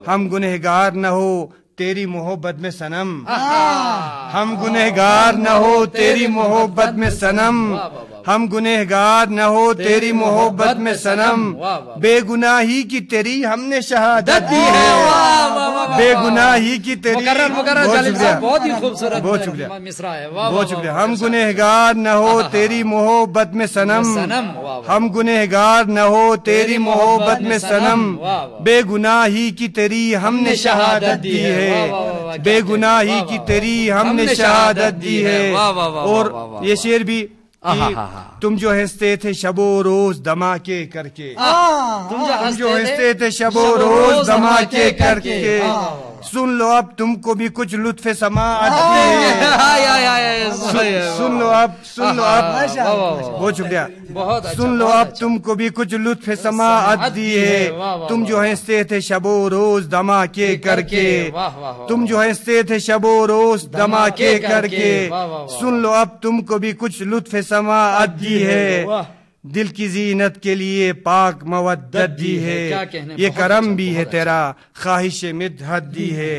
ہم گنہگار نہ ہو تیری محبت میں صنم، ہم گنہگار نہ ہو تیری محبت میں صنم، ہم گنہگار نہ ہو تیری محبت میں صنم، بے گناہی کی تیری ہم نے شہادت دی ہے، بے گناہی کی تیری، بہت ہی خوبصورت بہت شکریہ، مصرع ہے، بہت شکریہ، ہم گنہگار نہ ہو تیری محبت میں صنم، ہم گنہگار نہ ہو تیری محبت میں صنم، بے گناہی کی تیری ہم نے شہادت دی ہے، بے گناہی کی تیری ہم نے شہادت دی ہے۔ اور یہ شعر بھی، تم جو ہنستے تھے شب و روز دھماکے کر کے، تم جو ہنستے تھے شب و روز دھماکے کر کے، سن لو اب تم کو بھی کچھ لطف سماعت کی ہے، سن لو اب، سن لو اب، بہت شکریہ، سن لو اب تم کو بھی کچھ لطف سماعت دی ہے، تم جو ہنستے تھے شب و روز دھماکے کر کے، تم جو ہنستے تھے شب و روز دھماکے کر کے، سن لو اب تم کو بھی کچھ لطف سماعت دی ہے، دل کی زینت کے لیے پاک مودت دی ہے، یہ کرم بھی ہے تیرا خواہش مدحت دی ہے،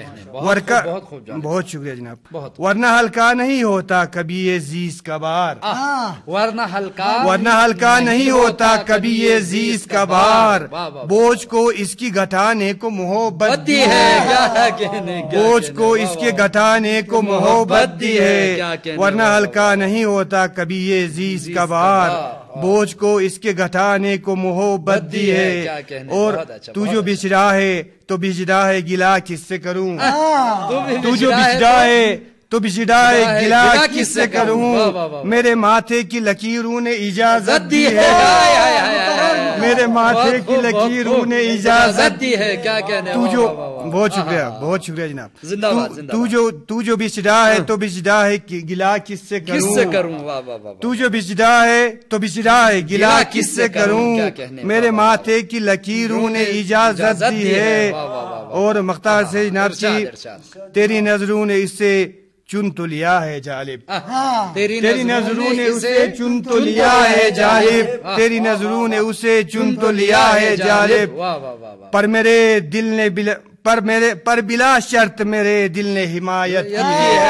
بہت شکریہ جناب، ورنہ ہلکا نہیں ہوتا کبھی یہ زیز کا بار، ورنہ ہلکا نہیں ہوتا کبھی یہ زیز کا بار، بوجھ کو اس کی گھٹانے کو محبت دی ہے، بوجھ کو اس کے گھٹانے کو محبت دی ہے، ورنہ ہلکا نہیں ہوتا کبھی یہ زیز کا بار، بوجھ کو اس کے گھٹانے کو محبت دی ہے، اور تو جو بچھڑا ہے تو بچھڑا ہے گلا کس سے کروں، تو جو بچھڑا ہے تو بچھڑا ہے گلا کس سے کروں، میرے ماتھے کی لکیروں نے اجازت دی ہے، میرے ماتھے کی لکیروں نے اجازت دی ہے، کیا کہنے، تو جو، بہت شکریہ، بہت شکریہ جناب، تو جو بچھڑا ہے تو بچھڑا ہے گلا کس سے کروں، تو جو بچھڑا ہے تو بچھڑا ہے گلا کس سے کروں، میرے ماتھے کی لکیروں نے اجازت دی ہے، اور مختار سے جناب کی، تیری نظروں نے اس سے چن تو لیا ہے جالب، تیری نظروں نے اسے چن تو لیا ہے جالب، تیری نظروں نے اسے چن تو لیا ہے جالب، پر میرے دل نے پر بلا شرط میرے دل نے حمایت کی ہے،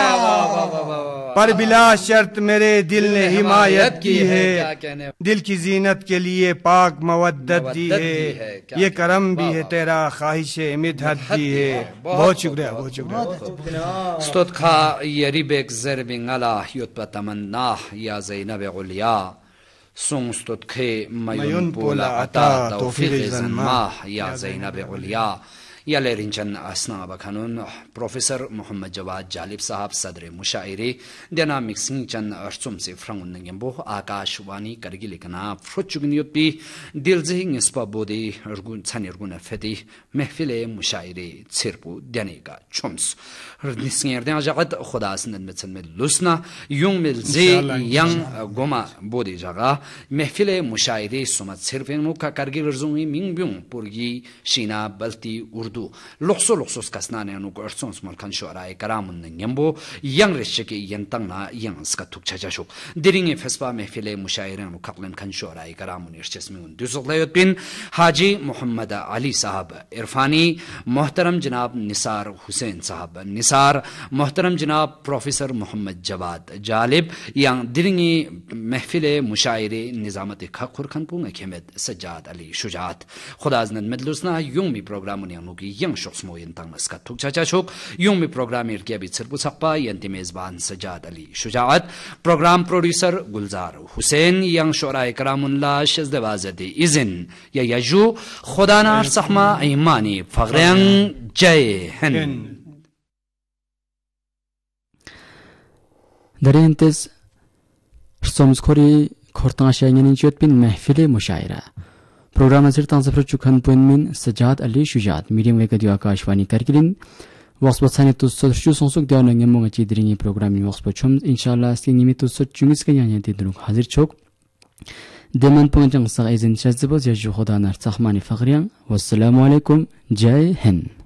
پر بلا شرط میرے دل نے حمایت کی ہے، دل کی زینت کے لیے پاک مودت دی ہے، یہ کرم بھی ہے تیرا خواہش مدحت دی ہے، بہت شکریہ، بہت شکریہ۔ استود کھا یری بیک زرب ngala یوت تمنا یا زینب علیا، سون استود کھے میون پولا عطا توفیق زنما یا زینب علیا، یا لیرنچن اسنا بخانون پروفیسر محمد جواد جالب صاحب صدر مشاعرے دینا مکسنگ چن ارچم سے فرنگن نگمبو آکاش وانی کرگی لکنا فرچگنیوت بھی دل زہی نسبہ بودی ارگون چھن ارگون فتی محفل مشاعرے چھرپو دینے کا چمس نسنگر دینا جاگت خدا سندن متسن میں لسنا یون ملزی ینگ گوما بودی جاگا محفل مشاعرے سمت چھرپنگنو کا کرگی رزونی مینگ بیون پورگی شینا بلتی اردو لوکسوس کسنانے انو کو ارسونس ملکن شعراء کرامن نگمبو ینگ رشکی ینتنگنا ینگ سکتوک چچاشو دیرینگ فسپا محفل مشاعرے انو کقلن کن شعراء کرامن ارچسمیون دوزق لیوت بن حاجی محمد علی صاحب عرفانی، محترم جناب نثار حسین صاحب نثار، محترم جناب پروفیسر محمد جواد جالب، ینگ دیرینگ محفل مشاعرے نظامت خقر کھن پونگ اکھمد سجاد علی شجاعت خدا ازنن مدلوسنا یومی پروگرامون ینو کی ینگ شخص مو ینتنگ مسکت توک چاچا شوک یومی پروگرام ارکیا بیت سرپو سقپا ینتی میزبان سجاد علی شجاعت، پروگرام پروڈیوسر گلزار حسین، ینگ شعراء کرام اللہ شزدوازد ازن یا یجو خدا نار سحما ایمانی فغرین جے ہند درینتز سومزخوری کھورتان شاینین چوت بین محفل مشاعرہ پروگرام ازر تانزفر چکن پوین من سجاد علی شجاعت میڈیم ویکدیو آکاشوانی کرگلین وقت بسانی تو سرشو سنسوک دیو نگم مونگا چی درینگی پروگرامی وقت بچوم انشاءاللہ اس کی نیمی تو سر چونگیس کا یعنی دیدنوک حاضر چوک دیمان پونجنگ ساق ایزن شزدباز یا جو خدا نار سخمانی فقریان والسلام علیکم جے ہند۔